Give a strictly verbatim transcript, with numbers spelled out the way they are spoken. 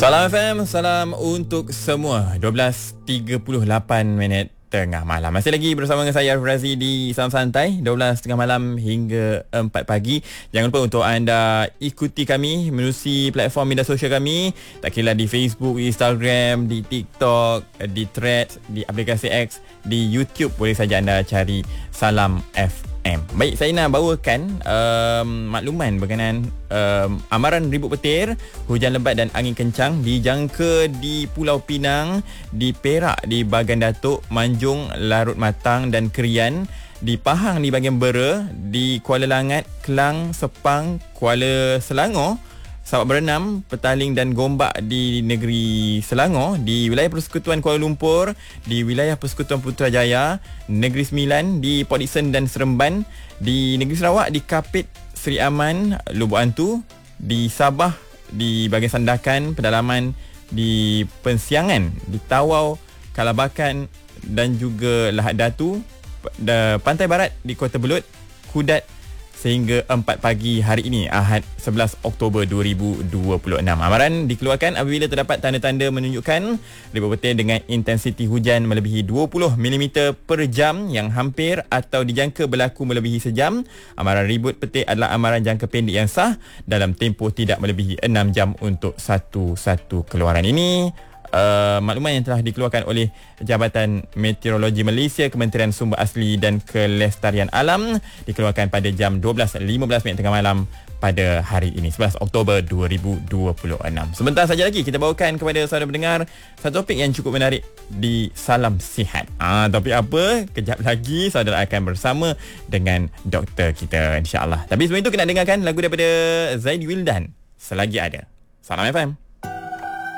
Salam F M, salam untuk semua. dua belas tiga puluh lapan minit tengah malam. Masih lagi bersama dengan saya Arif Razi di Salam Santai, dua belas tengah malam hingga empat pagi. Jangan lupa untuk anda ikuti kami menerusi platform media sosial kami. Tak kira di Facebook, di Instagram, di TikTok, di Threads, di aplikasi X, di YouTube. Boleh saja anda cari Salam F M. Baik, saya nak bawakan um, makluman berkenaan um, amaran ribut petir, hujan lebat dan angin kencang dijangka di Pulau Pinang, di Perak, di Bagan Datuk, Manjung, Larut Matang dan Kerian, di Pahang di bahagian Bera, di Kuala Langat, Kelang, Sepang, Kuala Selangor, Sabak Berenam, Petaling dan Gombak di negeri Selangor, di wilayah Persekutuan Kuala Lumpur, di wilayah Persekutuan Putrajaya, Negeri Sembilan, di Port Dickson dan Seremban, di negeri Sarawak, di Kapit, Seri Aman, Lubuk Antu, di Sabah, di bahagian Sandakan, Pedalaman, di Pensiangan, di Tawau, Kalabakan dan juga Lahad Datu, Pantai Barat di Kota Belud, Kudat sehingga empat pagi hari ini, Ahad sebelas Oktober dua ribu dua puluh enam. Amaran dikeluarkan apabila terdapat tanda-tanda menunjukkan ribut petir dengan intensiti hujan melebihi dua puluh milimeter per jam yang hampir atau dijangka berlaku melebihi sejam. Amaran ribut petir adalah amaran jangka pendek yang sah dalam tempoh tidak melebihi enam jam untuk satu-satu keluaran ini. Uh, makluman yang telah dikeluarkan oleh Jabatan Meteorologi Malaysia, Kementerian Sumber Asli dan Kelestarian Alam, dikeluarkan pada jam dua belas lima belas minit tengah malam pada hari ini, sebelas Oktober dua ribu dua puluh enam. Sebentar saja lagi kita bawakan kepada saudara pendengar satu topik yang cukup menarik di Salam Sihat. Ah, topik apa? Kejap lagi saudara akan bersama dengan doktor kita, insya-Allah. Tapi sebelum itu kena dengarkan lagu daripada Zaidi Wildan, Selagi Ada. Salam F M.